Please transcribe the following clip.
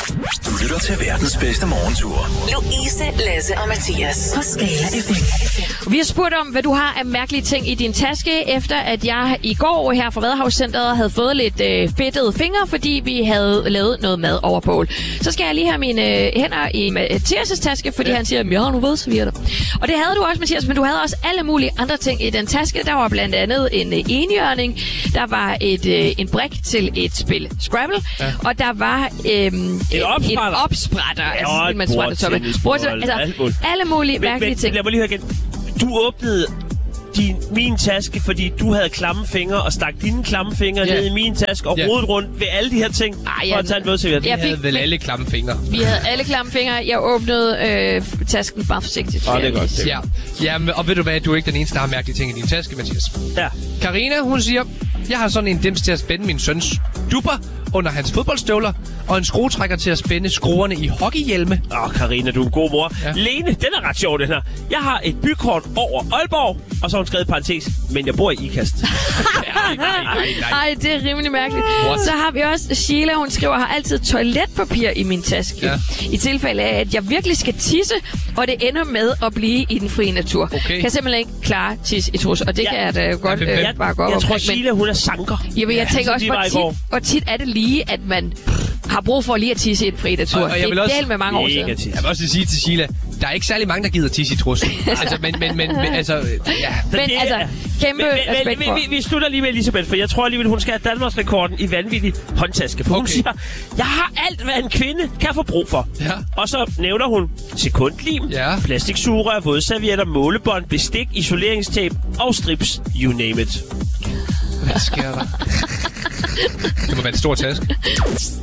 Du lytter til verdens bedste morgentur. Louise, Lasse og Mathias på Skala FM. Vi har spurgt om, hvad du har af mærkelige ting i din taske, efter at jeg i går her fra Vadehavscenteret havde fået lidt fedtede fingre, fordi vi havde lavet noget mad over bål. Så skal jeg lige have mine hænder i Mathias' taske, fordi han siger, at jeg har nogle vådservietter. Og det havde du også, Mathias, men du havde også alle mulige andre ting i den taske. Der var blandt andet en enhjørning, der var en brik til et spil Scrabble, og der var en opsprætter. Alle mulige mærkelige ting. Lad mig lige høre igen. Du åbnede min taske, fordi du havde klamme fingre, og stak dine klamme fingre ned i min taske, og rodede rundt ved alle de her ting, for at tage en vådserviet. Vi havde vel alle klamme fingre. Vi havde alle klamme fingre. Jeg åbnede tasken bare forsigtigt. Det er godt. Ja, og ved du hvad, du er ikke den eneste, der har mærkelige ting i din taske, Mathias. Ja. Karina, hun siger, jeg har sådan en dims til at spænde min søns dupper under hans fodboldstøvler, og en skruetrækker til at spænde skruerne i hockeyhjelme. Karina, du er en god mor. Ja. Lene, den er ret sjov, den her. Jeg har et bykort over Aalborg, og så har hun skrevet parentes, men jeg bor i Ikast. Nej, det er rimelig mærkeligt. Så har vi også Sheila, hun skriver, har altid toiletpapir i min taske. Ja. I tilfælde af, at jeg virkelig skal tisse, og det ender med at blive i den frie natur. Okay. Kan simpelthen ikke klare tisse i trus, og det kan jeg da godt bare gå op. Jeg tror, Sheila, hun er sanker. Jeg tænker også, hvor tit er det lige, at man har brug for lige at tisse i en fri natur. Og jeg vil også, med mange år siden. Jeg vil også sige til Sheila, der er ikke særlig mange, der gider tisse i trussen. Kæmpe respekt for. Vi slutter lige med Elisabeth, for jeg tror alligevel, hun skal have Danmarksrekorden i vanvittig håndtaske. For hun siger, jeg har alt, hvad en kvinde kan få brug for. Ja. Og så nævner hun sekundlim, plastiksugerør, vådservietter, målebånd, bestik, isoleringstape og strips. You name it. Hvad sker der? Det må være en stor taske.